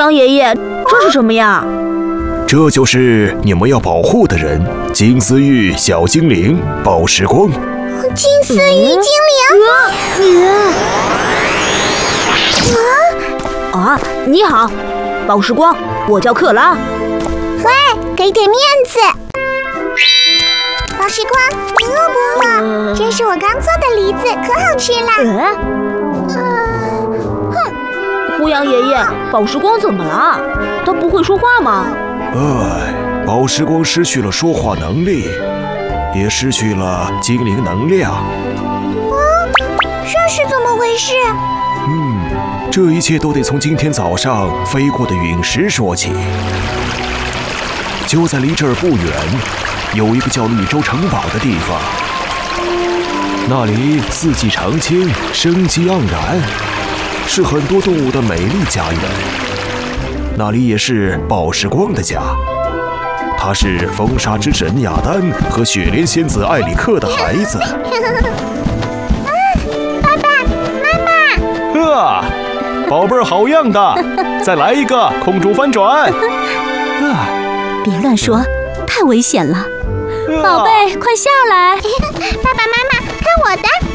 羊爷爷，这是什么呀？ 这就是你们要保护的人——金丝玉小精灵宝石光。 金丝玉精灵？ 你好，宝石光，我叫克拉。 喂，给点面子。宝石光，你饿不饿？这是我刚做的梨子，可好吃了。 胡杨爷爷，宝石光怎么了？他不会说话吗？ 宝石光失去了说话能力，也失去了精灵能量。 这是怎么回事？ 这一切都得从今天早上飞过的陨石说起。就在离这儿不远，有一个叫绿洲城堡的地方，那里四季常青，生机盎然，是很多动物的美丽家园。那里也是宝石光的家，他是风沙之神亚丹和雪莲仙子艾里克的孩子。 爸爸妈妈， 宝贝儿好样的！再来一个空中翻转。 别乱说，太危险了。宝贝，快下来！ 爸爸妈妈，看我的！